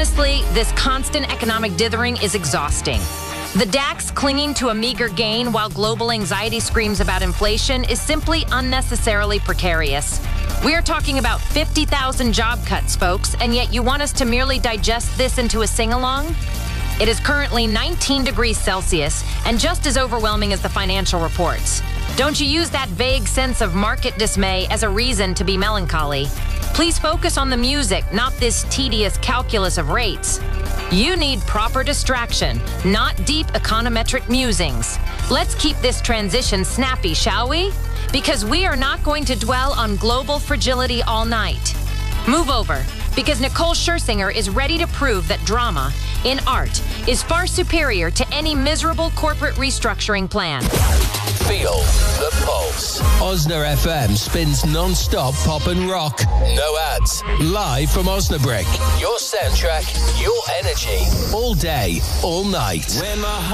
Honestly, this constant economic dithering is exhausting. The DAX clinging to a meager gain while global anxiety screams about inflation is simply unnecessarily precarious. We are talking about 50,000 job cuts, folks, and yet you want us to merely digest this into a sing-along? It is currently 19 degrees Celsius and just as overwhelming as the financial reports. Don't you use that vague sense of market dismay as a reason to be melancholy. Please focus on the music, not this tedious calculus of rates. You need proper distraction, not deep econometric musings. Let's keep this transition snappy, shall we? Because we are not going to dwell on global fragility all night. Move over, because Nicole Scherzinger is ready to prove that drama, in art, is far superior to any miserable corporate restructuring plan. Feel the pulse. Osna FM spins non-stop pop and rock. No ads. Live from Osnabrück. Your soundtrack, your energy. All day, all night.